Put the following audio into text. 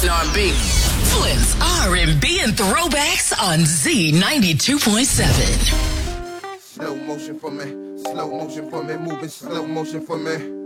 and R&B. Flynn's R&B and throwbacks on Z92.7. Slow motion for me, moving slow motion for me.